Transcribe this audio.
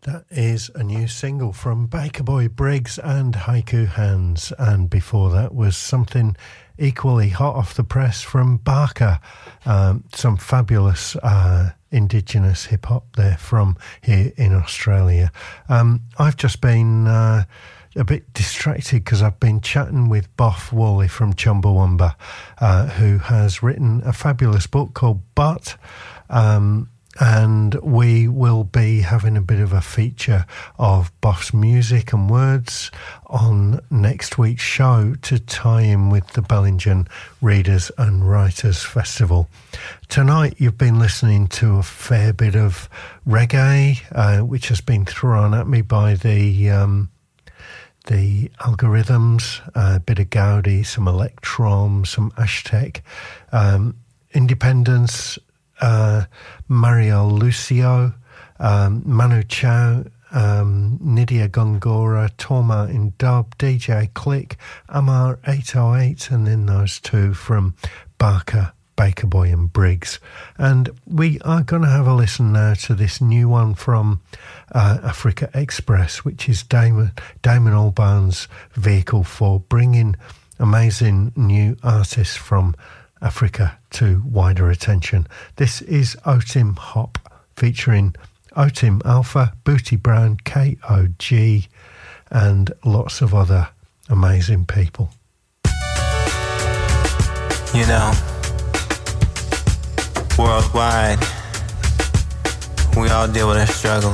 That is a new single from Baker Boy Briggs and Haiku Hands, and before that was something equally hot off the press from Barker, some fabulous indigenous hip-hop there from here in Australia. I've just been a bit distracted because I've been chatting with Boff Wally from Chumbawamba, who has written a fabulous book called But, and we will be having a bit of a feature of Boff's music and words on next week's show to tie in with the Bellingen Readers and Writers Festival. Tonight you've been listening to a fair bit of reggae, which has been thrown at me by the algorithms, a bit of Gaudi, some Electron, some Aztec, Independence, Mario Lucio, Manu Chao, Nydia Gongora, Torma in Dub, DJ Click, Amar 808, and then those two from Barker, Baker Boy and Briggs. And we are going to have a listen now to this new one from Africa Express, which is Damon Albarn's vehicle for bringing amazing new artists from Africa to wider attention. This is Otim Hop featuring Otim Alpha, Booty Brown, KOG, and lots of other amazing people. You know, worldwide, we all deal with a struggle.